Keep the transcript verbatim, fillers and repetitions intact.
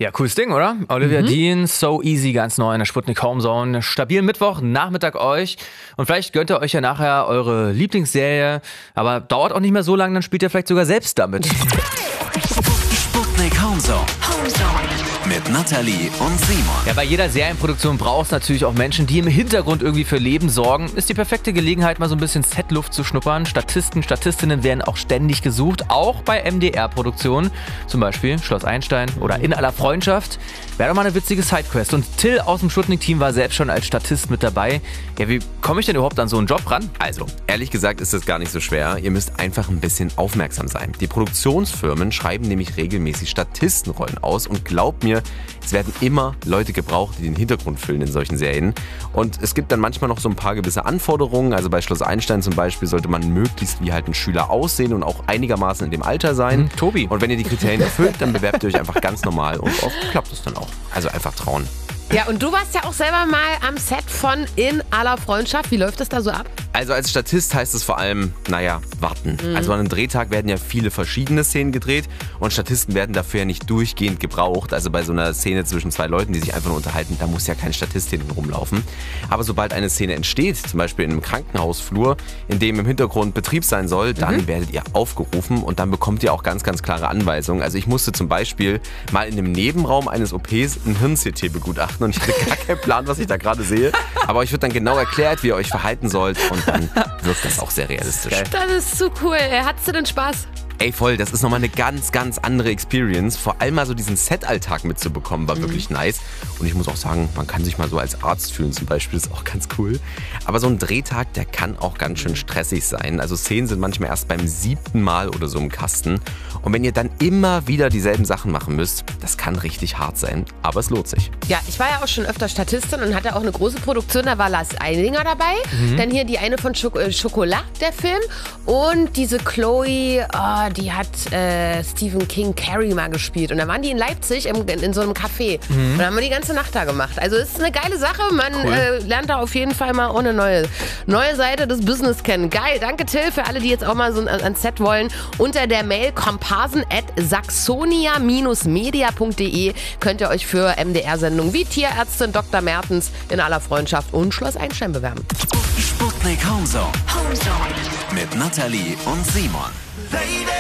Ja, cooles Ding, oder? Olivia mhm. Dean, So Easy, ganz neu in der Sputnik Homezone. Stabilen Mittwoch, Nachmittag euch. Und vielleicht gönnt ihr euch ja nachher eure Lieblingsserie. Aber dauert auch nicht mehr so lange, dann spielt ihr vielleicht sogar selbst damit. Sputnik Homezone. Homezone. Mit Nathalie und Simon. Ja, bei jeder Serienproduktion braucht es natürlich auch Menschen, die im Hintergrund irgendwie für Leben sorgen. Ist die perfekte Gelegenheit, mal so ein bisschen Setluft zu schnuppern. Statisten, Statistinnen werden auch ständig gesucht, auch bei M D R-Produktionen. Zum Beispiel Schloss Einstein oder In aller Freundschaft. Wäre doch mal eine witzige Sidequest. Und Till aus dem Sputnik-Team war selbst schon als Statist mit dabei. Ja, wie komme ich denn überhaupt an so einen Job ran? Also, ehrlich gesagt ist das gar nicht so schwer. Ihr müsst einfach ein bisschen aufmerksam sein. Die Produktionsfirmen schreiben nämlich regelmäßig Statistenrollen aus und glaubt mir, es werden immer Leute gebraucht, die den Hintergrund füllen in solchen Serien. Und es gibt dann manchmal noch so ein paar gewisse Anforderungen. Also bei Schloss Einstein zum Beispiel sollte man möglichst wie halt ein Schüler aussehen und auch einigermaßen in dem Alter sein. Mhm, Tobi. Und wenn ihr die Kriterien erfüllt, dann bewerbt ihr euch einfach ganz normal und oft klappt es dann auch. Also einfach trauen. Ja, und du warst ja auch selber mal am Set von In aller Freundschaft. Wie läuft das da so ab? Also als Statist heißt es vor allem, naja, warten. Mhm. Also an einem Drehtag werden ja viele verschiedene Szenen gedreht und Statisten werden dafür ja nicht durchgehend gebraucht. Also bei so einer Szene zwischen zwei Leuten, die sich einfach nur unterhalten, da muss ja kein Statist hinten rumlaufen. Aber sobald eine Szene entsteht, zum Beispiel in einem Krankenhausflur, in dem im Hintergrund Betrieb sein soll, dann mhm. werdet ihr aufgerufen und dann bekommt ihr auch ganz, ganz klare Anweisungen. Also ich musste zum Beispiel mal in dem Nebenraum eines O Ps ein Hirn-C T begutachten und ich hatte gar keinen Plan, was ich da gerade sehe. Aber euch wird dann genau erklärt, wie ihr euch verhalten sollt und dann wirkt das auch sehr realistisch. Das ist so cool. Hattest du denn Spaß? Ey, voll, das ist nochmal eine ganz, ganz andere Experience. Vor allem mal so diesen Set-Alltag mitzubekommen, war mhm. wirklich nice. Und ich muss auch sagen, man kann sich mal so als Arzt fühlen zum Beispiel, ist auch ganz cool. Aber so ein Drehtag, der kann auch ganz schön stressig sein. Also Szenen sind manchmal erst beim siebten Mal oder so im Kasten. Und wenn ihr dann immer wieder dieselben Sachen machen müsst, das kann richtig hart sein, aber es lohnt sich. Ja, ich war ja auch schon öfter Statistin und hatte auch eine große Produktion, da war Lars Eidinger dabei. Mhm. Dann hier die eine von Schok- äh, Schokolade, der Film. Und diese Chloe, oh, die hat äh, Stephen King Carrie mal gespielt. Und da waren die in Leipzig im, in, in so einem Café. Mhm. Und da haben wir die ganze Nacht da gemacht. Also es ist eine geile Sache. Man cool. äh, lernt da auf jeden Fall mal auch eine neue, neue Seite des Business kennen. Geil, danke Till für alle, die jetzt auch mal so ans Set wollen. Unter der Mail komparsen at saxonia media punkt de könnt ihr euch für M D R-Sendungen wie Tierärztin Doktor Mertens, In aller Freundschaft und Schloss Einstein bewerben. Sputnik Homezone. Homezone. Mit Nathalie und Simon. Lady.